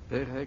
פרק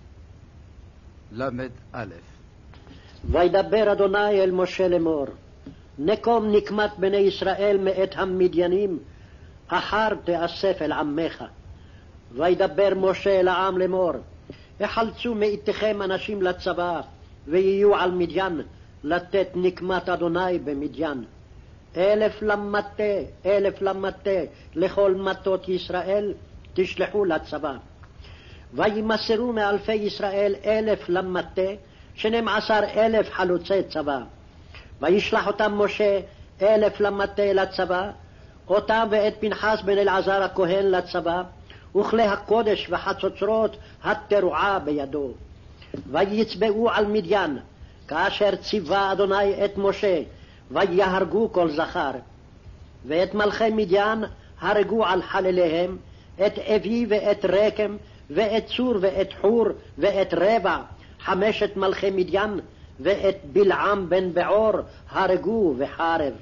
ל"א. וידבר אדוני אל משה לאמור, נקום נקמת בני ישראל מאת המדיינים, אחר תאסף אל עמך. וידבר משה אל העם לאמור, החלצו מאיתכם אנשים לצבא, ויהיו על מדיין, לתת נקמת אדוני במדיין. 1,000 למטה, 1,000 למטה, לכל מטות ישראל תשלחו לצבא. וימסרו מאלפי ישראל 1,000 למטה, 12,000 חלוצי צבא. וישלח אותם משה 1,000 למטה לצבא, אותם ואת פנחס בן אלעזר הכהן לצבא, וכלי הקודש וחצוצרות התרועה בידו. ויצבאו על מדיין, כאשר ציווה אדוני את משה, ויהרגו כל זכר. ואת מלכי מדיין הרגו על חלליהם, את אבי ואת רקם, ואת צור ואת חור ואת רבע, 5 מלכי מדיין, ואת בלעם בן בעור הרגו בחרב.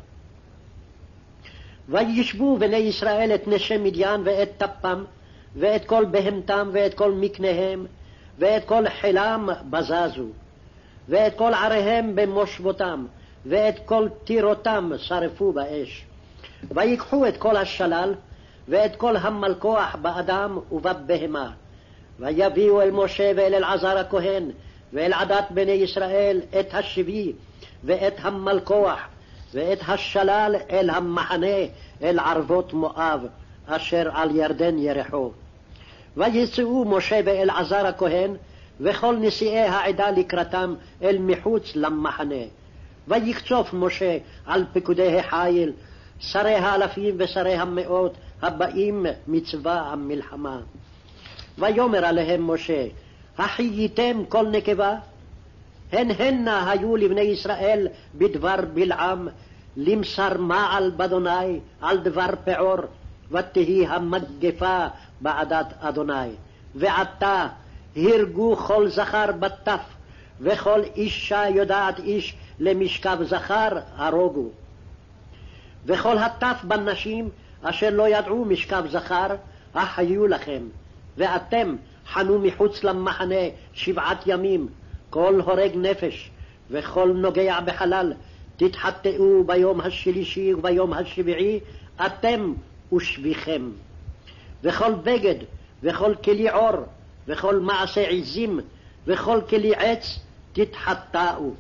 וישבו בני ישראל את נשי מדיין ואת טפם, ואת כל בהמתם ואת כל מקניהם, ואת כל חילם בזזו, ואת כל עריהם במושבותם, ואת כל טירותם שרפו באש. ויקחו את כל השלל, ואת כל המלכוח באדם ובבהמה. ויביאו אל משה ואל אלעזר הכהן, ואל עדת בני ישראל את השבי, ואת המלכוח, ואת השלל אל המחנה, אל ערבות מואב, אשר על ירדן ירחו. ויצאו משה ואלעזר הכהן, וכל נשיאי העדה לקראתם אל מחוץ למחנה. ויקצוף משה על פקודי החיל, שרי האלפים ושרי המאות, הבאים מצבא המלחמה. ויאמר עליהם משה, החייתם כל נקבה? הנה היו לבני ישראל בדבר בלעם, למסר מעל באדוני על דבר פעור, ותהי המגפה בעדת אדוני. ועתה הרגו כל זכר בטף, וכל אישה יודעת איש למשכב זכר הרוגו. וכל הטף בנשים אשר לא ידעו משכב זכר, אחיו לכם. ואתם חנו מחוץ למחנה 7 ימים, כל הורג נפש, וכל נוגע בחלל, תתחטאו ביום השלישי וביום השביעי, אתם ושביכם. וכל בגד, וכל כלי עור, וכל מעשה עזים, וכל כלי עץ, תתחטאו.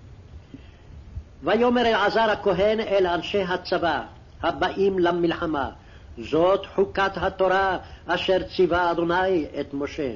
ויאמר אלעזר הכהן אל אנשי הצבא, הבאים למלחמה, זאת חוקת התורה אשר ציווה אדוני את משה.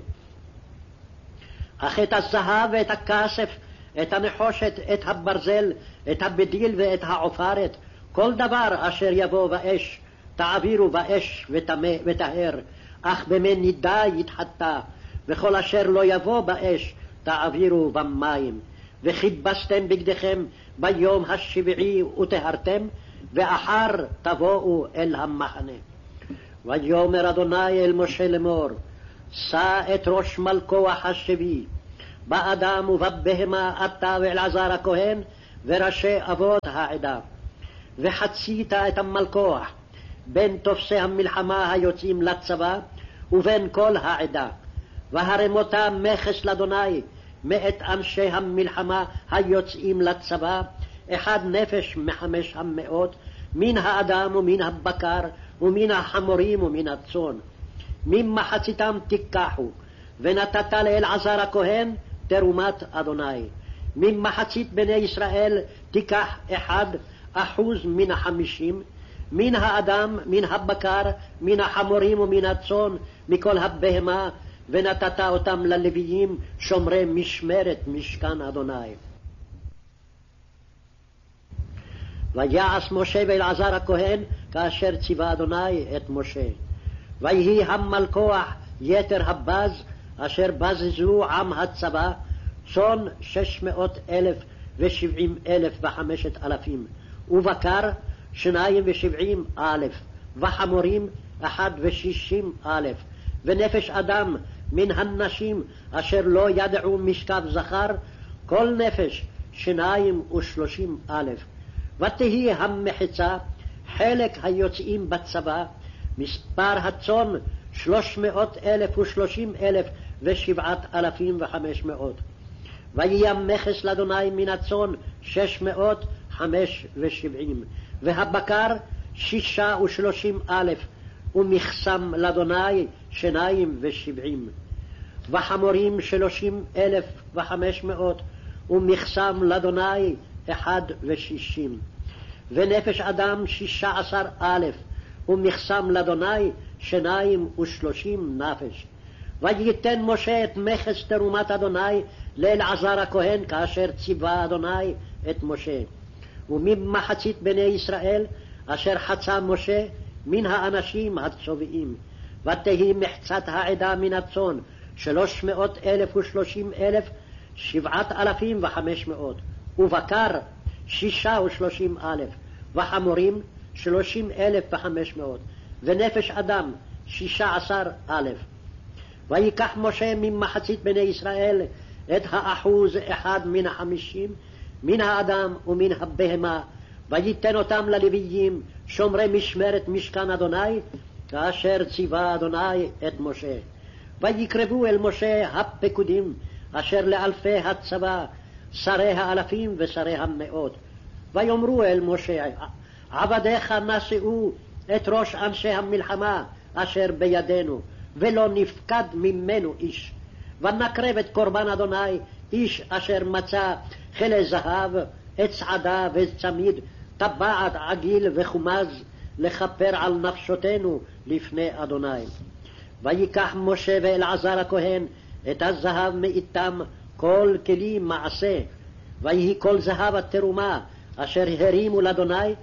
אך את הזהב ואת הכסף, את הנחושת, את הברזל, את הבדיל ואת העופרת, כל דבר אשר יבוא באש, תעבירו באש וטהר, אך במי נידה יתחטא, וכל אשר לא יבוא באש, תעבירו במים. וכיבסתם בגדיכם ביום השביעי וטהרתם, ואחר תבואו אל המחנה. ויאמר אדוני אל משה לאמור, שא את ראש מלכוח השבי, באדם ובבהמה אתה ואלעזר הכהן, וראשי אבות העדה. וחצית את המלכוח בין תופסי המלחמה היוצאים לצבא, ובין כל העדה. והרמותה מכס לאדוני מאת אנשי המלחמה היוצאים לצבא, 1 נפש מ500, מן האדם ומן הבקר ומן החמורים ומן הצאן. ממחציתם תיקחו, ונתת לאלעזר הכהן תרומת אדוני. ממחצית בני ישראל תיקח 1% מן 50, מן האדם, מן הבקר, מן החמורים ומן הצאן, מכל הבהמה, ונתת אותם ללוויים שומרי משמרת משכן אדוני. ויעש משה ואלעזר הכהן כאשר ציווה אדוני את משה. ויהי המלכוח יתר הבז אשר בזזו עם הצבא, צאן 600,000 ו70,005, ובקר 72,000, וחמורים 61,000, ונפש אדם מן הנשים אשר לא ידעו משכב זכר, כל נפש 32,000. ותהי המחצה חלק היוצאים בצבא, מספר הצאן 330,037,500. ויהיה מכס לאדוני מן הצאן 675, והבקר 36,000, ומכסם לאדוני 72. וחמורים 30,500, ומכסם לאדוני 61. ונפש אדם 16,000, ומכסם לאדוני 32 נפש. וייתן משה את מכס תרומת אדוני לאלעזר הכהן, כאשר ציווה אדוני את משה. וממחצית בני ישראל אשר חצה משה מן האנשים הצובעים, ותהי מחצת העדה מן הצאן 330,000, 7,500, ובקר 36,000, וחמורים 30,500, ונפש אדם 16,000. ויקח משה ממחצית בני ישראל את 1% מן 50, מן האדם ומן הבהמה, וייתן אותם ללוויים שומרי משמרת משכן אדוני, כאשר ציווה אדוני את משה. ויקרבו אל משה הפקודים אשר לאלפי הצבא, שרי האלפים ושרי המאות. ויאמרו אל משה, עבדיך נשאו את ראש אנשי המלחמה אשר בידינו, ולא נפקד ממנו איש. ונקרב את קורבן אדוני איש אשר מצא חלי זהב, עץ עדה וצמיד, טבעת עגיל וחומז, לכפר על נפשותנו לפני אדוני. ויקח משה ואלעזר הכהן את הזהב מאיתם כל כלי מעשה, ויהי כל זהב התרומה אשר הרימו לאדוני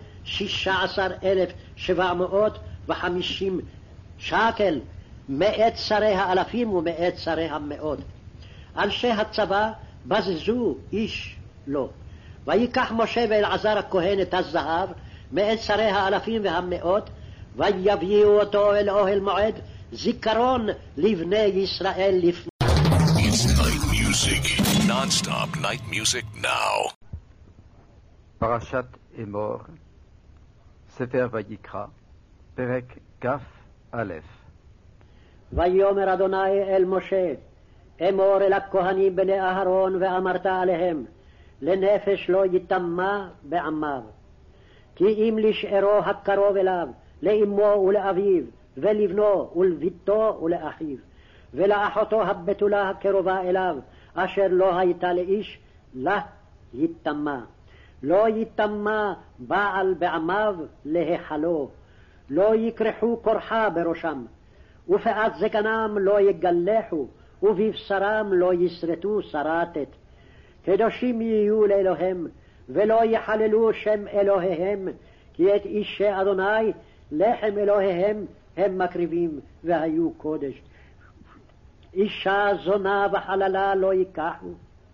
16,750 שקל, מאת שרי האלפים ומאת שרי המאות. אנשי הצבא בזזו איש לו. ויקח משה ואלעזר הכהן את הזהב מאת שרי האלפים והמאות, ויביאו אותו אל אוהל מועד, זיכרון לבני ישראל לפני. It's night music, non-stop night music now. פרשת אמור, ספר ויקרא, פרק כ"א. ויאמר אדוני אל משה, אמור אל הכהנים בני אהרון, ואמרת עליהם, לנפש לא יטמא בעמיו. כי אם לשארו הקרוב אליו, לאמו ולאביו, ולבנו ולביתו ולאחיו, ולאחותו הבתולה הקרובה אליו, אשר לא הייתה לאיש, לה יטמא. לא יטמא בעל בעמיו להיחלו, לא יקרחו קורחה בראשם, ופאת זקנם לא יגלחו, ובבשרם לא יסרטו סרטת. קדושים יהיו לאלוהם, ולא יחללו שם אלוהיהם, כי את אישי אדוני לחם אלוהיהם הם מקריבים, והיו קודש. אישה זונה וחללה לא ייקחו,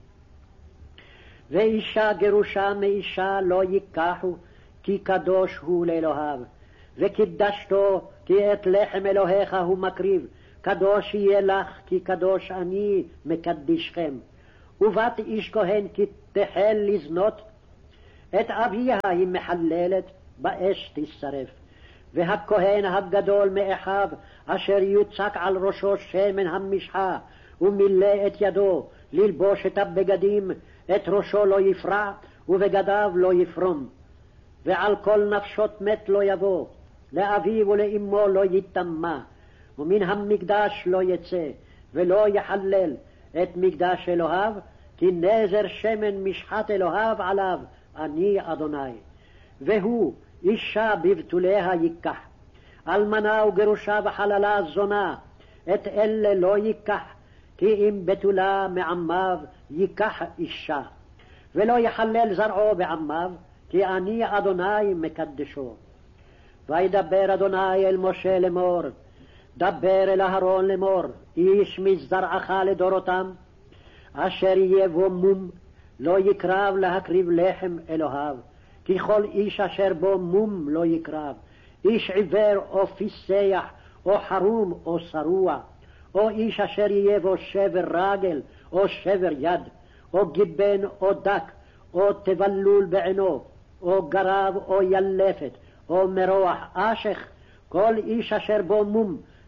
ואישה גרושה מאישה לא ייקחו, כי קדוש הוא לאלוהיו. וקידשתו, כי את לחם אלוהיך הוא מקריב, קדוש יהיה לך, כי קדוש אני מקדישכם. ובת איש כהן כי תחל לזנות, את אביה היא מחללת, באש תשרף. והכהן הגדול מאחיו, אשר יוצק על ראשו שמן המשחה, ומילא את ידו ללבוש את הבגדים, את ראשו לא יפרע, ובגדיו לא יפרום. ועל כל נפשות מת לא יבוא, לאביו ולאמו לא יטמא, ומן המקדש לא יצא, ולא יחלל את מקדש אלוהיו, כי נזר שמן משחת אלוהיו עליו, אני אדוני. והוא אישה בבתוליה ייקח, אלמנה וגרושה וחללה זונה, את אלה לא ייקח, כי אם בתולה מעמיו ייקח אישה. ולא יחלל זרעו בעמיו, כי אני אדוני מקדשו. וידבר אדוני אל משה לאמור, דבר אל אהרון לאמור, איש מזרעך לדורותם, אשר יהיה בו מום, לא יקרב להקריב לחם אלוהיו, כי כל איש אשר בו מום לא יקרב, איש עיוור או פיסח, או חרום או שרוע, או איש אשר יהיה בו שבר רגל, או שבר יד, או גיבן או דק, או תבלול בעינו, או גרב או ילפת, או מרוח אשך, כל איש אשר בו מום,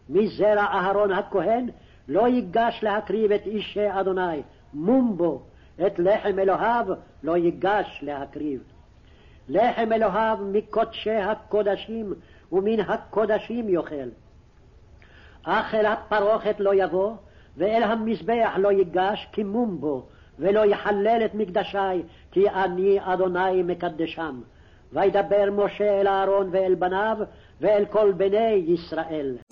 מזרע אהרון הכהן, לא ייגש להקריב את אישי אדוני, מומבו, את לחם אלוהיו לא ייגש להקריב. לחם אלוהיו מקודשי הקודשים ומן הקודשים יאכל. אך אל הפרוכת לא יבוא, ואל המזבח לא ייגש, כי מומבו, ולא יחלל את מקדשי, כי אני אדוני מקדשם. וידבר משה אל אהרון ואל בניו, ואל כל בני ישראל.